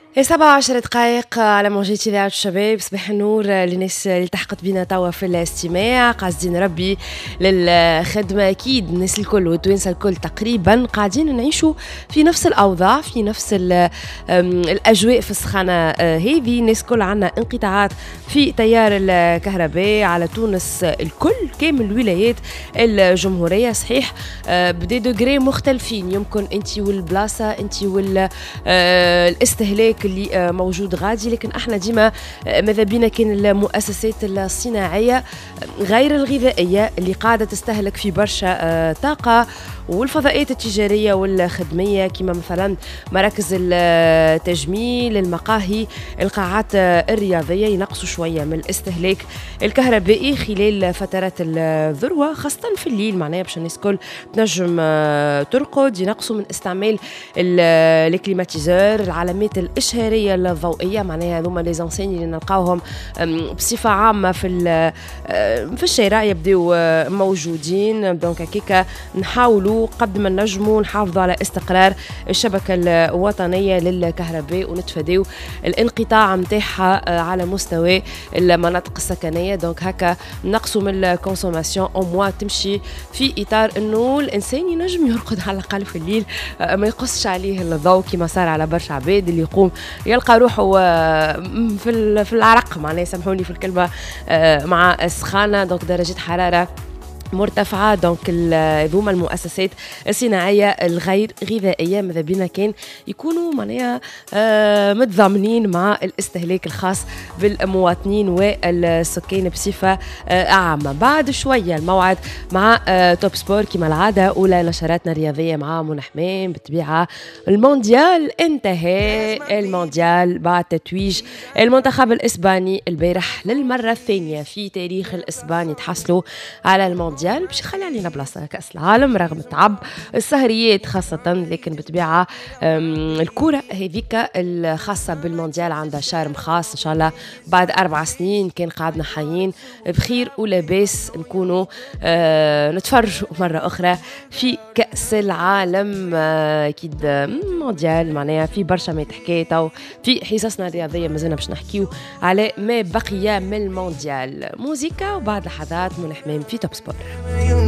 17 دقائق على موجات إذاعة الشباب. صباح النور للناس اللي التحقت بنا توا في الاستماع، قاصدين ربي للخدمة. أكيد الناس الكل والتوانسة الكل تقريبا قاعدين نعيشوا في نفس الأوضاع، في نفس الأجواء في السخانة هذه. الناس كل عنا انقطاعات في تيار الكهرباء على تونس الكل، كامل الولايات الجمهورية. صحيح بدي دوغري مختلفين، يمكن أنت والبلاصة أنت والاستهلاك اللي موجود غادي، لكن احنا ديما ماذا بينا كان المؤسسات الصناعيه غير الغذائيه اللي قاعده تستهلك في برشا طاقه، والفضاءات التجاريه والخدميه كما مثلا مراكز التجميل، المقاهي، القاعات الرياضيه ينقصوا شويه من الاستهلاك الكهربائي خلال فترات الذروه، خاصه في الليل معناها باش الناس الكل تنجم ترقد. ينقصوا من استعمال الكليماتيزور، العلامات الإشهارية الضوئية، معناها هذوما لي زونسين اللي نلقاوهم بصفة عامة في الشارع يبداو موجودين. دونك هكاكا نحاولوا قد ما نجموا نحافظوا على استقرار الشبكة الوطنية للكهرباء ونتفاداو الانقطاع متاعها على مستوى المناطق السكنية. دونك هكا نقصوا من الكونسوماسيون او موا تمشي في إطار انه الإنسان ينجم يرقد على الأقل في الليل، ما يقصش عليه الضوء كما صار على برشا عباد اللي يقوم يلقى روحه في العرق، معناه سامحوني في الكلمة، مع السخانة. دونك درجة حرارة مرتفعة. دونك هذوما المؤسسات الصناعية الغير غذائية ماذا بينا كان يكونوا معناها متضامنين مع الاستهلاك الخاص بالمواطنين والسكان بصفة عامة. بعد شوية الموعد مع توب سبور كما العادة، أولى نشراتنا الرياضية مع منى حمام. بالطبيعة المونديال انتهى، المونديال بعد تتويج المنتخب الإسباني البارح للمرة الثانية في تاريخ الإسباني تحصلوا على المونديال باش يخلي علينا بلاصة كأس العالم رغم التعب السهريات خاصة. لكن بالطبيعة الكرة هذيك الخاصة بالمونديال عندها شارم خاص. إن شاء الله بعد 4 سنين كان قاعدنا حيين بخير ولاباس نكونوا نتفرجوا مرة أخرى في كأس العالم. أكيد مونديال معناها في برشا ما تحكي، أو في حصصنا الرياضية مازلنا باش نحكيو على ما بقي من المونديال. موسيقى وبعد لحظات منى حمام في توب سبور.